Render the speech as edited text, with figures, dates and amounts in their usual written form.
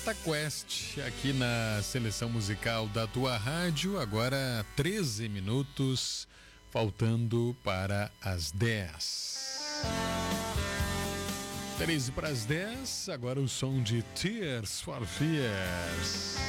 Jota Quest aqui na seleção musical da tua rádio. Agora 13 minutos, faltando para as 10. 13 para as 10, agora o som de Tears for Fears.